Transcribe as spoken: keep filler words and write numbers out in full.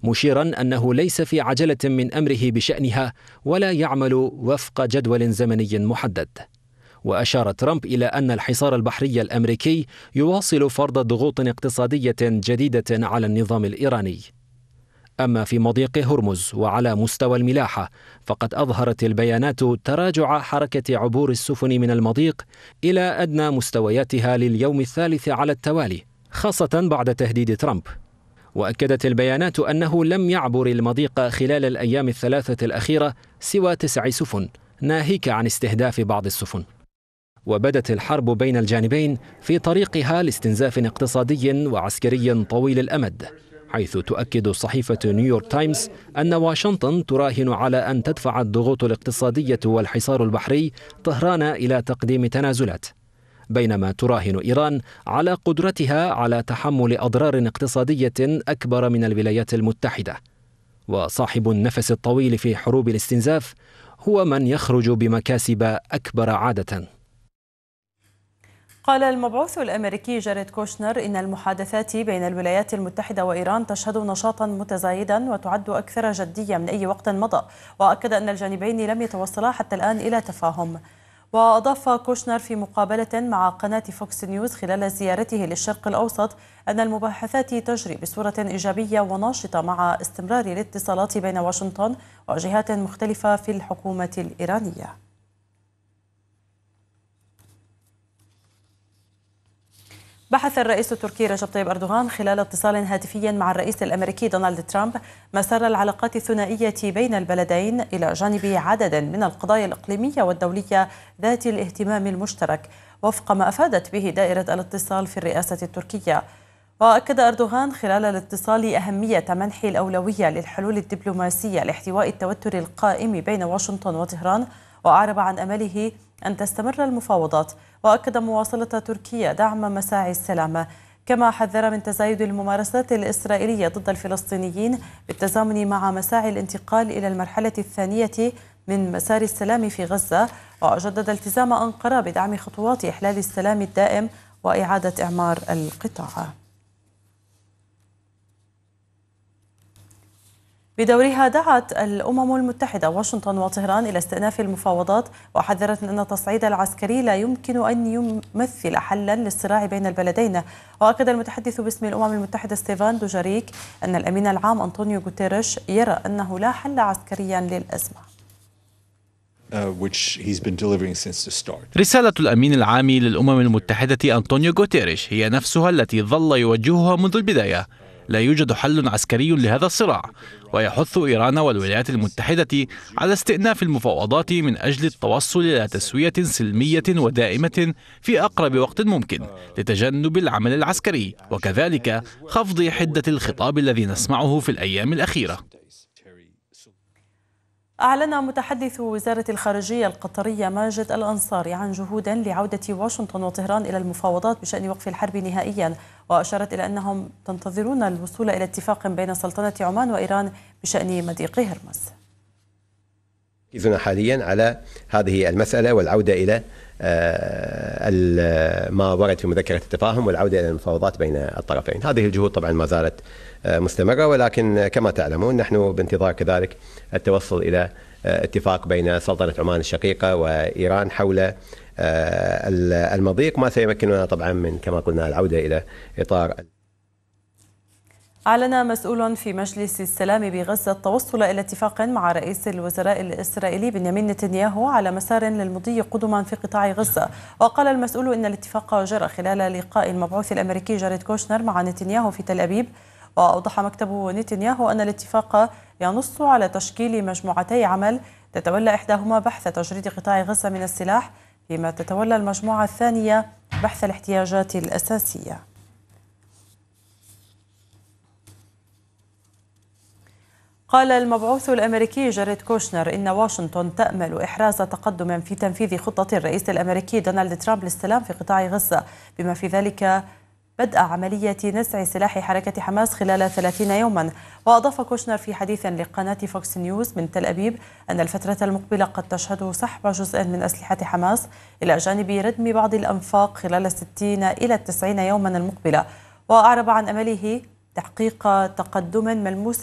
مشيرا أنه ليس في عجلة من أمره بشأنها ولا يعمل وفق جدول زمني محدد. وأشار ترامب إلى أن الحصار البحري الأمريكي يواصل فرض ضغوط اقتصادية جديدة على النظام الإيراني. أما في مضيق هرمز وعلى مستوى الملاحة، فقد أظهرت البيانات تراجع حركة عبور السفن من المضيق إلى أدنى مستوياتها لليوم الثالث على التوالي، خاصة بعد تهديد ترامب. وأكدت البيانات أنه لم يعبر المضيق خلال الأيام الثلاثة الأخيرة سوى تسع سفن، ناهيك عن استهداف بعض السفن. وبدت الحرب بين الجانبين في طريقها لاستنزاف اقتصادي وعسكري طويل الأمد، حيث تؤكد صحيفة نيويورك تايمز أن واشنطن تراهن على أن تدفع الضغوط الاقتصادية والحصار البحري طهران إلى تقديم تنازلات، بينما تراهن إيران على قدرتها على تحمل أضرار اقتصادية أكبر من الولايات المتحدة. وصاحب النفس الطويل في حروب الاستنزاف هو من يخرج بمكاسب أكبر عادة. قال المبعوث الأمريكي جاريد كوشنر إن المحادثات بين الولايات المتحدة وإيران تشهد نشاطا متزايدا وتعد أكثر جدية من أي وقت مضى، وأكد أن الجانبين لم يتوصلا حتى الآن إلى تفاهم. وأضاف كوشنر في مقابلة مع قناة فوكس نيوز خلال زيارته للشرق الأوسط أن المباحثات تجري بصورة إيجابية وناشطة مع استمرار الاتصالات بين واشنطن وجهات مختلفة في الحكومة الإيرانية. بحث الرئيس التركي رجب طيب أردوغان خلال اتصال هاتفي مع الرئيس الأمريكي دونالد ترامب مسار العلاقات الثنائية بين البلدين إلى جانب عدد من القضايا الإقليمية والدولية ذات الاهتمام المشترك، وفق ما أفادت به دائرة الاتصال في الرئاسة التركية. وأكد أردوغان خلال الاتصال أهمية منح الأولوية للحلول الدبلوماسية لاحتواء التوتر القائم بين واشنطن وطهران، وأعرب عن أمله أن تستمر المفاوضات، وأكد مواصلة تركيا دعم مساعي السلام، كما حذر من تزايد الممارسات الإسرائيلية ضد الفلسطينيين بالتزامن مع مساعي الانتقال إلى المرحلة الثانية من مسار السلام في غزة، وجدد التزام أنقرة بدعم خطوات إحلال السلام الدائم وإعادة إعمار القطاع. بدورها دعت الأمم المتحدة واشنطن وطهران إلى استئناف المفاوضات، وحذرت أن التصعيد العسكري لا يمكن أن يمثل حلا للصراع بين البلدين. وأكد المتحدث باسم الأمم المتحدة ستيفان دوجاريك أن الأمين العام أنطونيو غوتيريش يرى أنه لا حل عسكريا للأزمة. رسالة الأمين العام للأمم المتحدة أنطونيو غوتيريش هي نفسها التي ظل يوجهها منذ البداية: لا يوجد حل عسكري لهذا الصراع، ويحث إيران والولايات المتحدة على استئناف المفاوضات من أجل التوصل إلى تسوية سلمية ودائمة في أقرب وقت ممكن لتجنب العمل العسكري، وكذلك خفض حدة الخطاب الذي نسمعه في الأيام الأخيرة. أعلن متحدث وزارة الخارجية القطرية ماجد الأنصاري عن جهود لعودة واشنطن وطهران إلى المفاوضات بشأن وقف الحرب نهائيا، وأشارت إلى أنهم تنتظرون الوصول إلى اتفاق بين سلطنة عمان وإيران بشأن مضيق هرمز. ركزنا حاليا على هذه المسألة والعودة إلى ما ورد في مذكرة التفاهم والعودة إلى المفاوضات بين الطرفين. هذه الجهود طبعا ما زالت مستمرة، ولكن كما تعلمون نحن بانتظار كذلك التوصل إلى اتفاق بين سلطنة عمان الشقيقة وإيران حول المضيق، ما سيمكننا طبعا من كما قلنا العودة إلى إطار. أعلن مسؤول في مجلس السلام بغزة التوصل إلى اتفاق مع رئيس الوزراء الإسرائيلي بنيامين نتنياهو على مسار للمضي قدما في قطاع غزة. وقال المسؤول إن الاتفاق جرى خلال لقاء المبعوث الأمريكي جاريد كوشنر مع نتنياهو في تل أبيب. وأوضح مكتب نتنياهو أن الاتفاق ينص على تشكيل مجموعتي عمل تتولى إحداهما بحث تجريد قطاع غزة من السلاح، فيما تتولى المجموعة الثانية بحث الاحتياجات الأساسية. قال المبعوث الأمريكي جاريد كوشنر إن واشنطن تأمل إحراز تقدم في تنفيذ خطة الرئيس الأمريكي دونالد ترامب للسلام في قطاع غزة، بما في ذلك بدء عملية نزع سلاح حركة حماس خلال ثلاثين يوما. وأضاف كوشنر في حديث لقناة فوكس نيوز من تل أبيب أن الفترة المقبلة قد تشهد سحب جزء من أسلحة حماس إلى جانب ردم بعض الأنفاق خلال ستين إلى تسعين يوما المقبلة. وأعرب عن أمله تحقيق تقدم ملموس